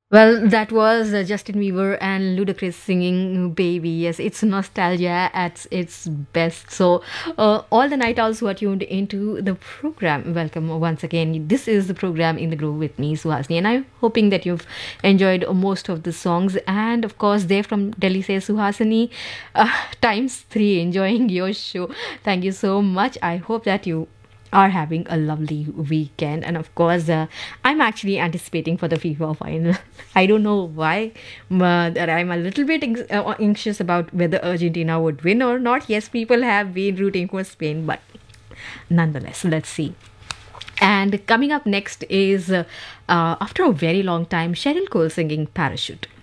Well, that was Justin Bieber and Ludacris singing Baby. Yes, it's nostalgia at its best. So, all the night owls who are tuned into the program, welcome once again. This is the program In the Groove with me, Suhasini, and I'm hoping that you've enjoyed most of the songs. And of course, they're from Delhi says Suhasini, times three, enjoying your show. Thank you so much. I hope that you are having a lovely weekend, and of course I'm actually anticipating for the FIFA final. I don't know why, that I'm a little bit anxious about whether Argentina would win or not. Yes, people have been rooting for Spain, but nonetheless, let's see. And coming up next is after a very long time, Cheryl Cole singing Parachute.